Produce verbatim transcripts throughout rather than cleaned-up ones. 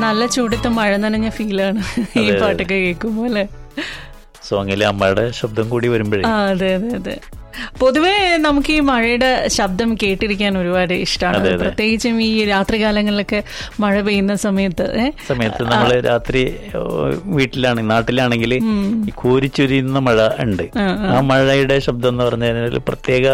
നല്ല ചൂടത്ത് മഴ നനഞ്ഞ ഫീലാണ് ഈ പാട്ടൊക്കെ കേൾക്കുമ്പോൾ അല്ലേ. സോങ്ങിലെ അമ്മയുടെ ശബ്ദം കൂടി വരുമ്പോഴേ. അതെ അതെ അതെ. പൊതുവെ നമുക്ക് ഈ മഴയുടെ ശബ്ദം കേട്ടിരിക്കാൻ ഒരുപാട് ഇഷ്ടമാണ്, പ്രത്യേകിച്ചും ഈ രാത്രികാലങ്ങളിലൊക്കെ മഴ പെയ്യുന്ന സമയത്ത് സമയത്ത് നമ്മള് രാത്രി വീട്ടിലാണെങ്കിൽ നാട്ടിലാണെങ്കിൽ ഈ കോരിച്ചൊരിയുന്ന മഴ ഉണ്ട്. ആ മഴയുടെ ശബ്ദം എന്ന് പറഞ്ഞു കഴിഞ്ഞാൽ പ്രത്യേക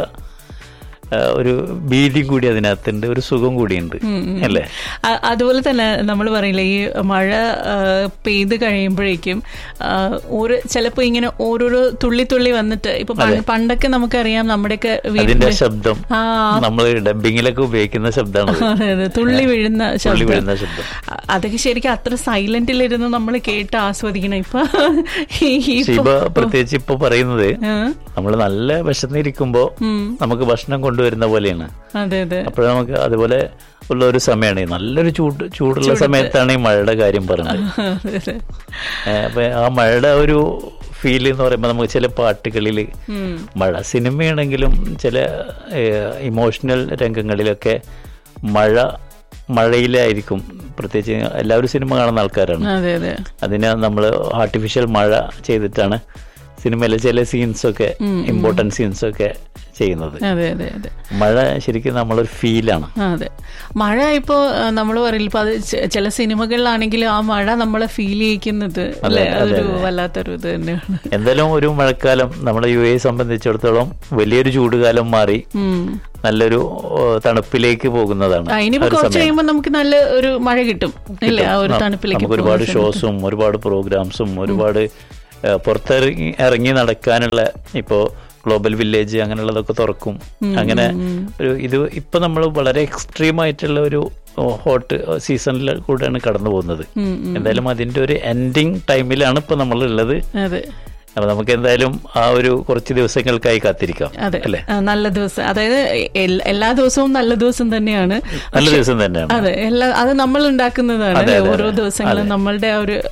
ഒരു ഭീതി കൂടി അതിനകത്തുണ്ട്, ഒരു സുഖം കൂടിയുണ്ട് അല്ലേ. അതുപോലെ തന്നെ നമ്മൾ പറയില്ലേ ഈ മഴ പെയ്ത് കഴിയുമ്പോഴേക്കും ഒരു ചിലപ്പോ ഇങ്ങനെ ഓരോരോ തുള്ളി തുള്ളി വന്നിട്ട് ഇപ്പൊ പണ്ടൊക്കെ നമുക്കറിയാം നമ്മുടെയൊക്കെ അതിന്റെ ശബ്ദം നമ്മൾ ഡബിങ്ങിലൊക്കെ ഉപയോഗിക്കുന്ന ശബ്ദമാണ്, തുള്ളി വീഴുന്ന ശബ്ദം. അതൊക്കെ ശരിക്കും അത്ര സൈലന്റിലിരുന്ന് നമ്മൾ കേട്ട് ആസ്വദിക്കണം. ഇപ്പൊ പ്രത്യേകിച്ച് ഇപ്പൊ പറയുന്നത് നമ്മൾ നല്ല വിശന്നിരിക്കുമ്പോ നമുക്ക് ഭക്ഷണം കൊണ്ടുവരുന്ന പോലെയാണ്. അപ്പോൾ നമുക്ക് അതുപോലെ ഉള്ള ഒരു സമയമാണ്, നല്ലൊരു ചൂട് ചൂടുള്ള സമയത്താണ് ഈ മഴയുടെ കാര്യം പറയുന്നത്. അപ്പൊ ആ മഴയുടെ ഒരു ഫീൽ എന്ന് പറയുമ്പോൾ നമുക്ക് ചില പാട്ടുകളിൽ മഴ, സിനിമയാണെങ്കിലും ചില ഇമോഷണൽ രംഗങ്ങളിലൊക്കെ മഴ മഴയിലായിരിക്കും. പ്രത്യേകിച്ച് എല്ലാവരും സിനിമ കാണുന്ന ആൾക്കാരാണ്. അതിന് നമ്മൾ ആർട്ടിഫിഷ്യൽ മഴ ചെയ്തിട്ടാണ് സിനിമയിലെ ചില സീൻസൊക്കെ ഇമ്പോർട്ടന്റ് സീൻസൊക്കെ ചെയ്യുന്നത്. മഴ ശരിക്കും നമ്മളൊരു ഫീലാണ്. അതെ, മഴ ഇപ്പോ നമ്മൾ പറയില്ല, ഇപ്പൊ അത് ചില സിനിമകളിലാണെങ്കിലും ആ മഴ നമ്മളെ ഫീൽ ചെയ്യിക്കുന്നത് അതൊരു വല്ലാത്തൊരു ഇത് തന്നെയാണ്. എന്തായാലും ഒരു മഴക്കാലം നമ്മുടെ യു എ സംബന്ധിച്ചിടത്തോളം വലിയൊരു ചൂടുകാലം മാറി നല്ലൊരു തണുപ്പിലേക്ക് പോകുന്നതാണ്. ഇനിയിപ്പോ കുറച്ച് കഴിയുമ്പോൾ നമുക്ക് നല്ല ഒരു മഴ കിട്ടും അല്ലേ, ആ ഒരു തണുപ്പിലേക്ക്. നമുക്ക് ഒരുപാട് ഷോസും ഒരുപാട് പ്രോഗ്രാംസും ഒരുപാട് പുറത്തിറങ്ങി ഇറങ്ങി നടക്കാനുള്ള ഇപ്പോ ഗ്ലോബൽ വില്ലേജ് അങ്ങനെയുള്ളതൊക്കെ തുറക്കും. അങ്ങനെ ഒരു ഇത് ഇപ്പൊ നമ്മൾ വളരെ എക്സ്ട്രീം ആയിട്ടുള്ള ഒരു ഹോട്ട് സീസണിൽ കൂടെയാണ് കടന്നു പോകുന്നത്. എന്തായാലും അതിന്റെ ഒരു എൻഡിങ് ടൈമിലാണ് ഇപ്പൊ നമ്മൾ ഉള്ളത്. അപ്പൊ നമുക്ക് എന്തായാലും ആ ഒരു കുറച്ച് ദിവസങ്ങൾക്കായി കാത്തിരിക്കാം. അല്ലേ, നല്ല ദിവസം, അതായത് എല്ലാ ദിവസവും നല്ല ദിവസം തന്നെയാണ്, നല്ല ദിവസം തന്നെയാണ്. അതെ, എല്ലാ അത് നമ്മൾ ഉണ്ടാക്കുന്നതാണ്. ഓരോ ദിവസങ്ങളും നമ്മളുടെ ആ ഒരു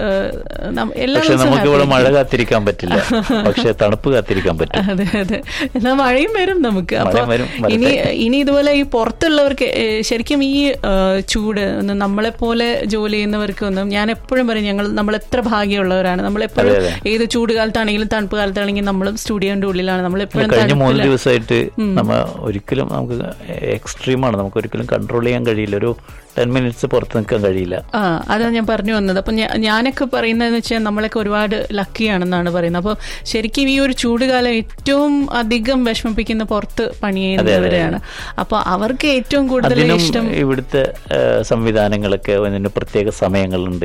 എല്ലാ ദിവസവും നമുക്ക് ഇവിടെ മഴ കാത്തിരിക്കാൻ പറ്റില്ല, പക്ഷെ തണുപ്പ് കാത്തിരിക്കാൻ പറ്റും. അതെ അതെ, എന്നാൽ മഴയും വരും നമുക്ക്. അപ്പൊ ഇനി ഇനി ഇതുപോലെ ഈ പുറത്തുള്ളവർക്ക് ശരിക്കും ഈ ചൂട് നമ്മളെ പോലെ ജോലി ചെയ്യുന്നവർക്കൊന്നും, ഞാൻ എപ്പോഴും പറയും, ഞങ്ങൾ നമ്മൾ എത്ര ഭാഗ്യമുള്ളവരാണ്. നമ്മളെപ്പോഴും ഏത് ചൂട് കാലത്താണ് തണുപ്പ് കാലത്താണെങ്കിൽ നമ്മളും സ്റ്റുഡിയോന്റെ ഉള്ളിലാണ്. നമ്മൾ എപ്പോഴും കഴിഞ്ഞ മൂന്ന് ദിവസമായിട്ട് നമ്മ ഒരിക്കലും നമുക്ക് എക്സ്ട്രീമാണ്, നമുക്ക് ഒരിക്കലും കൺട്രോൾ ചെയ്യാൻ കഴിയില്ല. ഒരു ടെൻ മിനിറ്റ്സ് പുറത്ത് നിൽക്കാൻ കഴിയില്ല. ആ, അതാണ് ഞാൻ പറഞ്ഞു വന്നത്. അപ്പൊ ഞാനൊക്കെ പറയുന്നതെന്ന് വെച്ചാൽ നമ്മളൊക്കെ ഒരുപാട് ലക്കിയാണെന്നാണ് പറയുന്നത്. അപ്പൊ ശരിക്കും ഈ ഒരു ചൂടുകാലം ഏറ്റവും അധികം വിഷമിപ്പിക്കുന്ന പുറത്ത് പണി ചെയ്യുന്നവരെയാണ്. അപ്പൊ അവർക്ക് ഏറ്റവും കൂടുതൽ ഇഷ്ടം ഇവിടുത്തെ സംവിധാനങ്ങളൊക്കെ അതിന് പ്രത്യേക സമയങ്ങളുണ്ട്.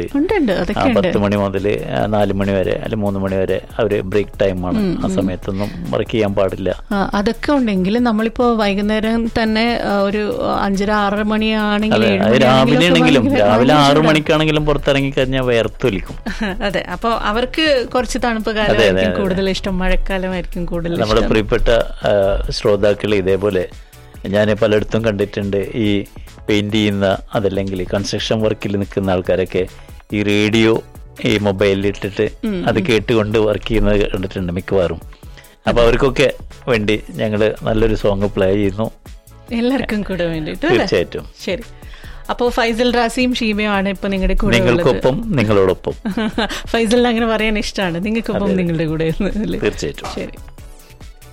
പത്ത് മണി മുതൽ നാല് മണി വരെ അല്ലെ മൂന്ന് മണി വരെ അവര് ബ്രേക്ക് ടൈമാണ്. ആ സമയത്തൊന്നും വർക്ക് ചെയ്യാൻ പാടില്ല. അതൊക്കെ ഉണ്ടെങ്കിൽ നമ്മളിപ്പോ വൈകുന്നേരം തന്നെ ഒരു അഞ്ചര ആറര മണിയാണെങ്കിൽ രാവിലെ ആണെങ്കിലും രാവിലെ ആറു മണിക്കാണെങ്കിലും പുറത്തിറങ്ങി കഴിഞ്ഞാൽ വേർത്തൊലിക്കും. അതെ, അപ്പൊ അവർക്ക് കുറച്ച് തണുപ്പ് കാലമായിരിക്കും കൂടുതൽ ഇഷ്ടം, മഴക്കാലമായിരിക്കും കൂടുതൽ. നമ്മുടെ പ്രിയപ്പെട്ട ശ്രോതാക്കൾ ഇതേപോലെ ഞാൻ പലയിടത്തും കണ്ടിട്ടുണ്ട്, ഈ പെയിന്റ് ചെയ്യുന്ന അതല്ലെങ്കിൽ കൺസ്ട്രക്ഷൻ വർക്കിൽ നിൽക്കുന്ന ആൾക്കാരൊക്കെ ഈ റേഡിയോ ഈ മൊബൈലിൽ ഇട്ടിട്ട് അത് കേട്ടുകൊണ്ട് വർക്ക് ചെയ്യുന്നത് കണ്ടിട്ടുണ്ട് മിക്കവാറും. അപ്പൊ അവർക്കൊക്കെ വേണ്ടി ഞങ്ങള് നല്ലൊരു സോങ് പ്ലേ ചെയ്യുന്നു, എല്ലാവർക്കും കൂടെ വേണ്ടിയിട്ട്. തീർച്ചയായിട്ടും. ശരി, അപ്പോ ഫൈസൽ റാസിയും ഷീബയുമാണ് ഇപ്പൊ നിങ്ങളുടെ കൂടെ. നിങ്ങൾക്കൊപ്പം നിങ്ങളോടൊപ്പം. ഫൈസലിന് അങ്ങനെ പറയാൻ ഇഷ്ടമാണ്, നിങ്ങൾക്കൊപ്പം നിങ്ങളുടെ കൂടെ. തീർച്ചയായിട്ടും. ശരി.